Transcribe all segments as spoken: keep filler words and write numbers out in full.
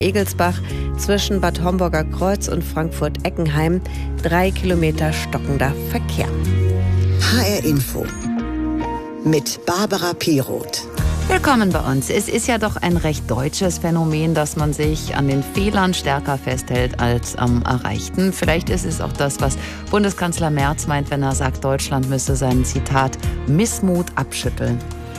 Egelsbach zwischen Bad Homburger Kreuz und Frankfurt-Eckenheim. Drei Kilometer stockender Verkehr. H R Info mit Barbara Piroth. Willkommen bei uns. Es ist ja doch ein recht deutsches Phänomen, dass man sich an den Fehlern stärker festhält als am Erreichten. Vielleicht ist es auch das, was Bundeskanzler Merz meint, wenn er sagt, Deutschland müsse seinen, Zitat, Missmut abschütteln.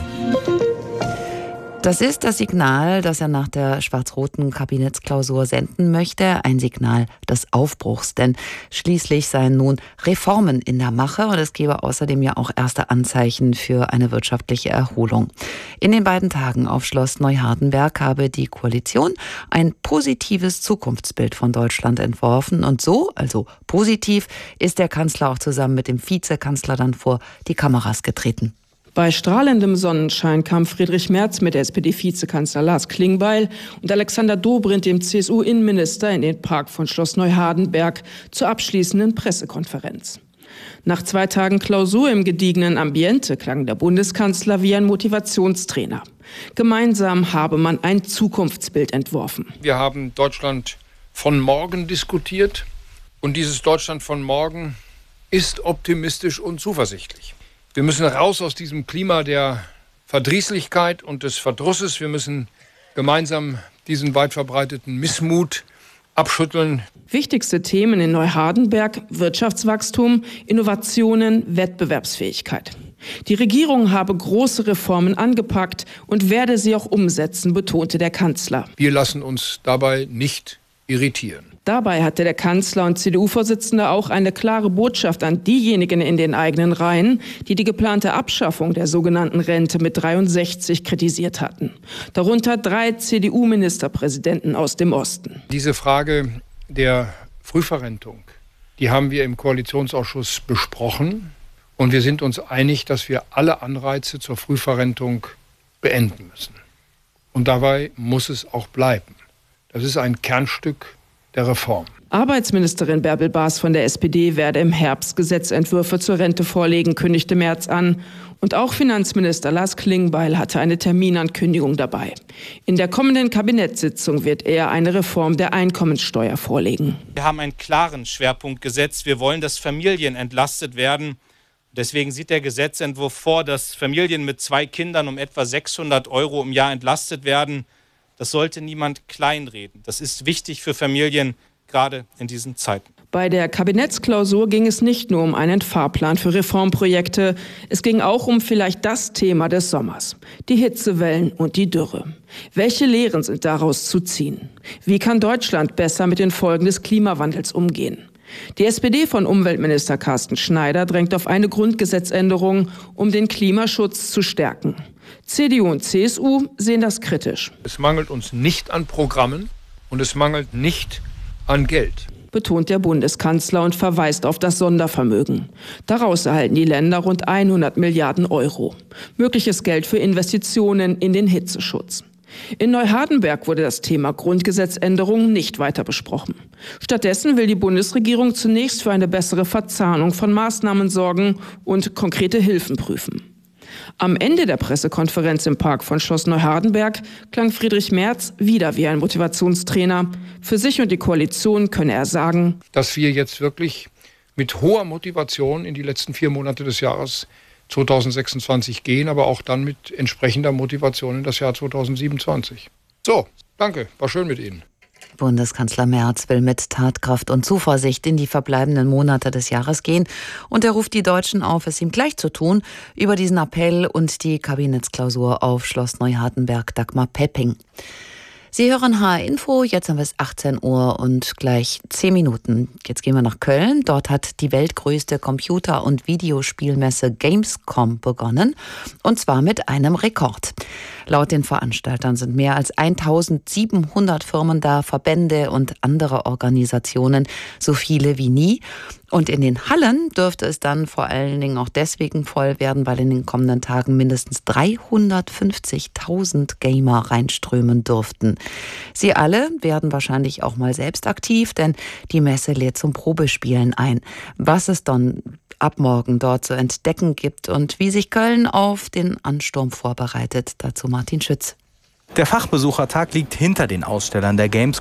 Das ist das Signal, das er nach der schwarz-roten Kabinettsklausur senden möchte. Ein Signal des Aufbruchs. Denn schließlich seien nun Reformen in der Mache und es gebe außerdem ja auch erste Anzeichen für eine wirtschaftliche Erholung. In den beiden Tagen auf Schloss Neuhardenberg habe die Koalition ein positives Zukunftsbild von Deutschland entworfen. Und so, also positiv, ist der Kanzler auch zusammen mit dem Vizekanzler dann vor die Kameras getreten. Bei strahlendem Sonnenschein kam Friedrich Merz mit S P D-Vizekanzler Lars Klingbeil und Alexander Dobrindt, dem C S U-Innenminister, in den Park von Schloss Neuhardenberg zur abschließenden Pressekonferenz. Nach zwei Tagen Klausur im gediegenen Ambiente klang der Bundeskanzler wie ein Motivationstrainer. Gemeinsam habe man ein Zukunftsbild entworfen. Wir haben Deutschland von morgen diskutiert und dieses Deutschland von morgen ist optimistisch und zuversichtlich. Wir müssen raus aus diesem Klima der Verdrießlichkeit und des Verdrusses. Wir müssen gemeinsam diesen weit verbreiteten Missmut abschütteln. Wichtigste Themen in Neuhardenberg: Wirtschaftswachstum, Innovationen, Wettbewerbsfähigkeit. Die Regierung habe große Reformen angepackt und werde sie auch umsetzen, betonte der Kanzler. Wir lassen uns dabei nicht irritieren. Dabei hatte der Kanzler und C D U-Vorsitzende auch eine klare Botschaft an diejenigen in den eigenen Reihen, die die geplante Abschaffung der sogenannten Rente mit dreiundsechzig kritisiert hatten. Darunter drei C D U-Ministerpräsidenten aus dem Osten. Diese Frage der Frühverrentung, die haben wir im Koalitionsausschuss besprochen. Und wir sind uns einig, dass wir alle Anreize zur Frühverrentung beenden müssen. Und dabei muss es auch bleiben. Das ist ein Kernstück der Reform. Arbeitsministerin Bärbel Baas von der S P D werde im Herbst Gesetzentwürfe zur Rente vorlegen, kündigte Merz an. Und auch Finanzminister Lars Klingbeil hatte eine Terminankündigung dabei. In der kommenden Kabinettssitzung wird er eine Reform der Einkommenssteuer vorlegen. Wir haben einen klaren Schwerpunkt gesetzt. Wir wollen, dass Familien entlastet werden. Deswegen sieht der Gesetzentwurf vor, dass Familien mit zwei Kindern um etwa sechshundert Euro im Jahr entlastet werden. Das sollte niemand kleinreden. Das ist wichtig für Familien, gerade in diesen Zeiten. Bei der Kabinettsklausur ging es nicht nur um einen Fahrplan für Reformprojekte. Es ging auch um vielleicht das Thema des Sommers: die Hitzewellen und die Dürre. Welche Lehren sind daraus zu ziehen? Wie kann Deutschland besser mit den Folgen des Klimawandels umgehen? Die S P D von Umweltminister Carsten Schneider drängt auf eine Grundgesetzänderung, um den Klimaschutz zu stärken. C D U und C S U sehen das kritisch. Es mangelt uns nicht an Programmen und es mangelt nicht an Geld, betont der Bundeskanzler und verweist auf das Sondervermögen. Daraus erhalten die Länder rund hundert Milliarden Euro. Mögliches Geld für Investitionen in den Hitzeschutz. In Neuhardenberg wurde das Thema Grundgesetzänderung nicht weiter besprochen. Stattdessen will die Bundesregierung zunächst für eine bessere Verzahnung von Maßnahmen sorgen und konkrete Hilfen prüfen. Am Ende der Pressekonferenz im Park von Schloss Neuhardenberg klang Friedrich Merz wieder wie ein Motivationstrainer. Für sich und die Koalition könne er sagen, dass wir jetzt wirklich mit hoher Motivation in die letzten vier Monate des Jahres zweitausendsechsundzwanzig gehen, aber auch dann mit entsprechender Motivation in das Jahr zweitausendsiebenundzwanzig. So, danke, war schön mit Ihnen. Bundeskanzler Merz will mit Tatkraft und Zuversicht in die verbleibenden Monate des Jahres gehen und er ruft die Deutschen auf, es ihm gleich zu tun. Über diesen Appell und die Kabinettsklausur auf Schloss Neuhardenberg Dagmar Pepping. Sie hören H R Info, jetzt haben wir es achtzehn Uhr und gleich zehn Minuten. Jetzt gehen wir nach Köln. Dort hat die weltgrößte Computer- und Videospielmesse Gamescom begonnen. Und zwar mit einem Rekord. Laut den Veranstaltern sind mehr als eintausendsiebenhundert Firmen da, Verbände und andere Organisationen, so viele wie nie. Und in den Hallen dürfte es dann vor allen Dingen auch deswegen voll werden, weil in den kommenden Tagen mindestens dreihundertfünfzigtausend Gamer reinströmen dürften. Sie alle werden wahrscheinlich auch mal selbst aktiv, denn die Messe lädt zum Probespielen ein. Was es dann ab morgen dort zu entdecken gibt und wie sich Köln auf den Ansturm vorbereitet, dazu Martin Schütz. Der Fachbesuchertag liegt hinter den Ausstellern der Gamescom.